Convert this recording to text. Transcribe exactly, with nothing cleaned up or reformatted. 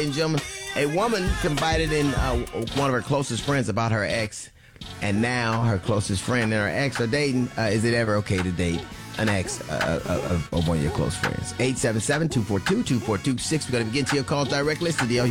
ladies and gentlemen. A woman confided in uh, one of her closest friends about her ex, and now her closest friend and her ex are dating. Uh, is it ever okay to date an ex uh, of, of one of your close friends? eight seven seven, two four two, two four two six. We're going to begin to your calls direct. Listen to the